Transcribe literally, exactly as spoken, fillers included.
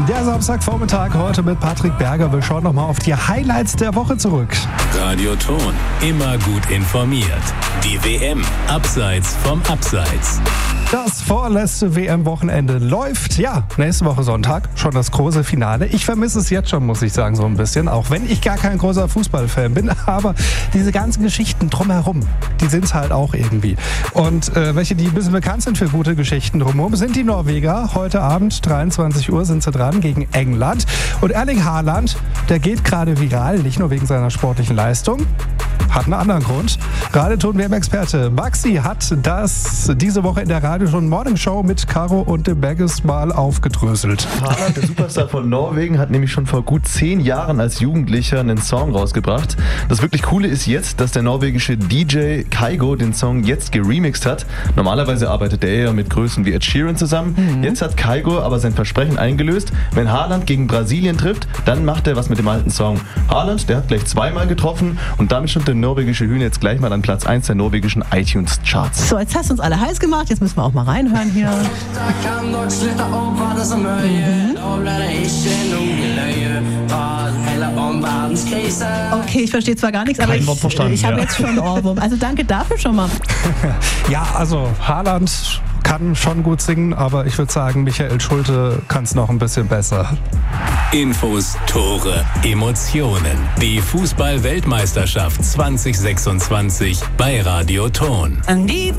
Der Samstagvormittag heute mit Patrick Berger. Wir schauen nochmal auf die Highlights der Woche zurück. Radio Ton, immer gut informiert. Die W M, abseits vom Abseits. Das vorletzte W M-Wochenende läuft. Ja, nächste Woche Sonntag schon das große Finale. Ich vermisse es jetzt schon, muss ich sagen, so ein bisschen. Auch wenn ich gar kein großer Fußballfan bin. Aber diese ganzen Geschichten drumherum, die sind es halt auch irgendwie. Und äh, welche, die ein bisschen bekannt sind für gute Geschichten drumherum, sind die Norweger. Heute Abend, dreiundzwanzig Uhr, sind sie dran gegen England. Und Erling Haaland, der geht gerade viral, nicht nur wegen seiner sportlichen Leistung. Hat einen anderen Grund. Radioton-W M-Experte Maxi hat das diese Woche in der Radioton-Morning-Show mit Caro und dem Bagges mal aufgedröselt. Haaland, der Superstar von Norwegen, hat nämlich schon vor gut zehn Jahren als Jugendlicher einen Song rausgebracht. Das wirklich Coole ist jetzt, dass der norwegische D J Kygo den Song jetzt geremixed hat. Normalerweise arbeitet er ja mit Größen wie Ed Sheeran zusammen. Mhm. Jetzt hat Kygo aber sein Versprechen eingelöst. Wenn Haaland gegen Brasilien trifft, dann macht er was mit dem alten Song. Haaland, der hat gleich zweimal getroffen und damit stimmt der norwegische Hühner jetzt gleich mal an Platz eins der norwegischen iTunes-Charts. So, jetzt hast du uns alle heiß gemacht, jetzt müssen wir auch mal reinhören hier. Mhm. Okay, ich verstehe zwar gar nichts, aber Kein ich, Wort verstanden, ich habe ja. jetzt schon einen Ohrwurm. Also danke dafür schon mal. Ja, also Haaland kann schon gut singen, aber ich würde sagen, Michael Schulte kann es noch ein bisschen besser. Infos, Tore, Emotionen. Die Fußball-Weltmeisterschaft zwanzig sechsundzwanzig bei Radio Ton. Die